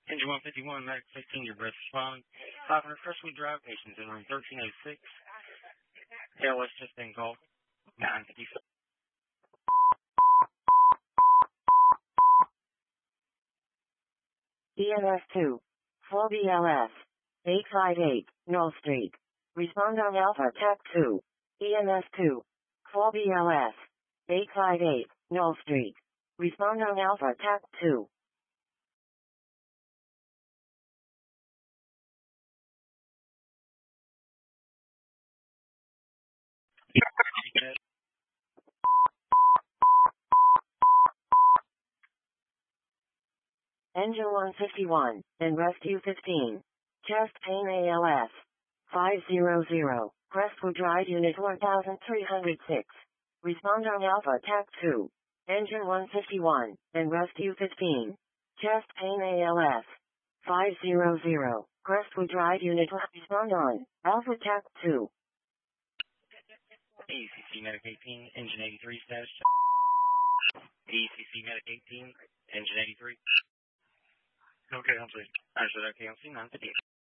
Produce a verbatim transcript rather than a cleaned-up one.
Engine one fifty-one, Medic fifteen, your breath respond. five hundred Crestwood Drive, patients in room thirteen oh six. A L S just been called. nine fifty-six. E M S two, four B L S, eight five eight, Knoll Street. Respond on Alpha Tech two. E M S two, four B L S, eight five eight, Knoll Street. Respond on Alpha Tech two. Engine one fifty-one, and Rescue fifteen. Chest pain A L S. five hundred. Crestwood Drive Unit one thousand three hundred six. Respond on Alpha Tech two. Engine one fifty-one, and Rescue fifteen. Chest pain A L S. five hundred. Crestwood Drive Unit one. Respond on Alpha Tech two. A C C Medic eighteen, Engine eighty-three, status check. A C C Medic eighteen, Engine eighty-three. Okay, I'm sorry. I said okay, I'm seeing nine fifty.